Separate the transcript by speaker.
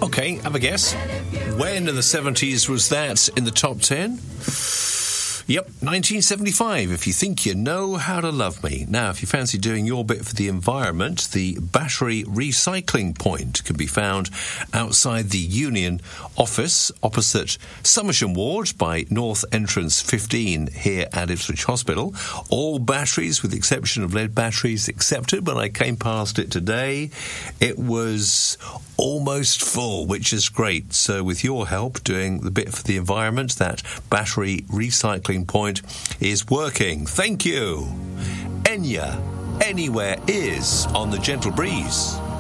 Speaker 1: Okay, have a guess. When in the 70s was that in the top 10? Yep, 1975, If You Think You Know How to Love Me. Now, if you fancy doing your bit for the environment, the battery recycling point can be found outside the Union office opposite Somersham Ward by North Entrance 15 here at Ipswich Hospital. All batteries, with the exception of lead batteries, accepted. When I came past it today, it was almost full, which is great. So with your help doing the bit for the environment, that battery recycling point is working. Thank you. Enya, Anywhere is on the Gentle Breeze.